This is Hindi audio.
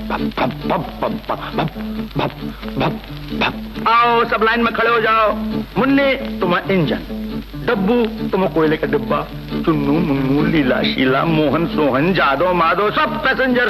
आओ सब लाइन में खड़े हो जाओ। मुन्नी तुम्हारा इंजन, डब्बू तुम कोयले का डिब्बा, चुन्नू मुन्नू लीला शीला मोहन सोहन जादो माधो सब पैसेंजर